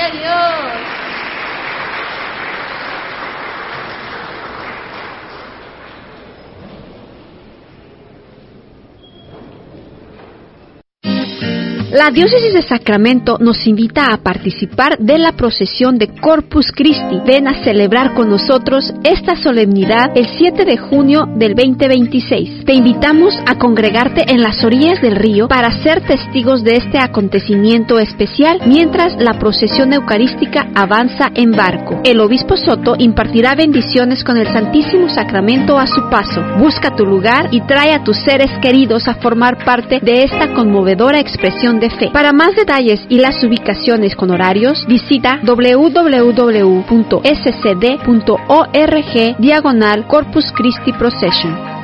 Gloria a Dios. La Diócesis de Sacramento nos invita a participar de la procesión de Corpus Christi. Ven a celebrar con nosotros esta solemnidad el 7 de junio del 2026. Te invitamos a congregarte en las orillas del río para ser testigos de este acontecimiento especial mientras la procesión eucarística avanza en barco. El obispo Soto impartirá bendiciones con el Santísimo Sacramento a su paso. Busca tu lugar y trae a tus seres queridos a formar parte de esta conmovedora expresión de fe. Para más detalles y las ubicaciones con horarios, visita www.scd.org/Corpus Christi Procession.